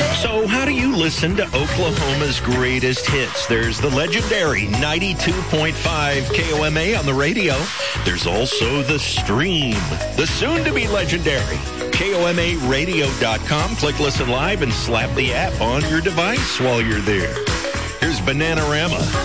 So how do you listen to Oklahoma's greatest hits? There's the legendary 92.5 KOMA on the radio. There's also the stream, the soon-to-be legendary KOMAradio.com. Click Listen Live and slap the app on your device while you're there. Here's Bananarama.